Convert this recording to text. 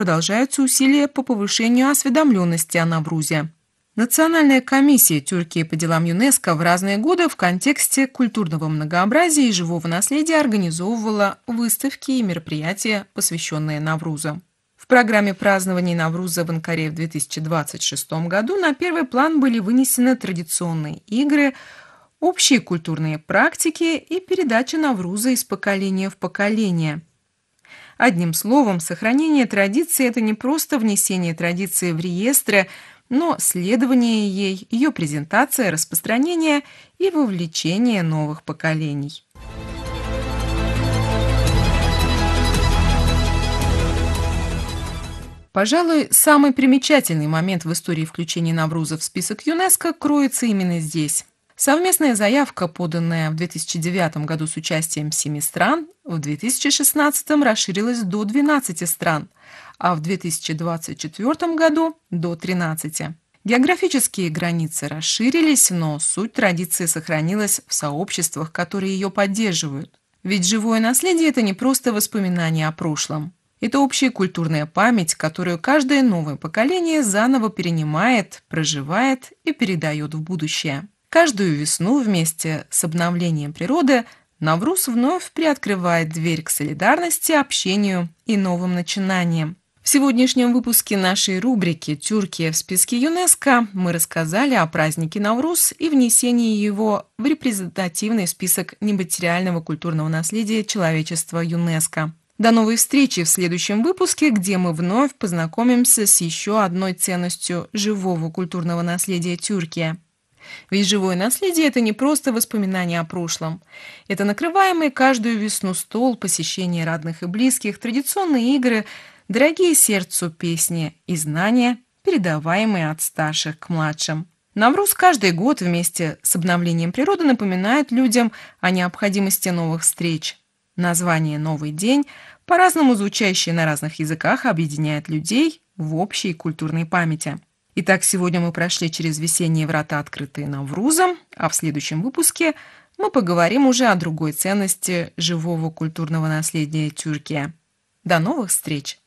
продолжаются усилия по повышению осведомленности о Наврузе. Национальная комиссия Тюркии по делам ЮНЕСКО в разные годы в контексте культурного многообразия и живого наследия организовывала выставки и мероприятия, посвященные Наврузу. В программе празднований Навруза в Анкаре в 2026 году на первый план были вынесены традиционные игры, общие культурные практики и передача Навруза из поколения в поколение. Одним словом, сохранение традиции – это не просто внесение традиции в реестры, но следование ей, ее презентация, распространение и вовлечение новых поколений. Пожалуй, самый примечательный момент в истории включения Навруза в список ЮНЕСКО кроется именно здесь. Совместная заявка, поданная в 2009 году с участием 7 стран, в 2016 расширилась до 12 стран, а в 2024 году до 13. Географические границы расширились, но суть традиции сохранилась в сообществах, которые ее поддерживают. Ведь живое наследие – это не просто воспоминания о прошлом. Это общая культурная память, которую каждое новое поколение заново перенимает, проживает и передает в будущее. Каждую весну вместе с обновлением природы Навруз вновь приоткрывает дверь к солидарности, общению и новым начинаниям. В сегодняшнем выпуске нашей рубрики «Тюркия в списке ЮНЕСКО» мы рассказали о празднике Навруз и внесении его в репрезентативный список нематериального культурного наследия человечества ЮНЕСКО. До новой встречи в следующем выпуске, где мы вновь познакомимся с еще одной ценностью живого культурного наследия Тюркии. Ведь живое наследие – это не просто воспоминания о прошлом. Это накрываемый каждую весну стол, посещение родных и близких, традиционные игры, дорогие сердцу песни и знания, передаваемые от старших к младшим. Навруз каждый год вместе с обновлением природы напоминает людям о необходимости новых встреч. Название «Новый день», по-разному звучащее на разных языках, объединяет людей в общей культурной памяти. Итак, сегодня мы прошли через весенние врата, открытые Наврузом, а в следующем выпуске мы поговорим уже о другой ценности живого культурного наследия Тюркии. До новых встреч!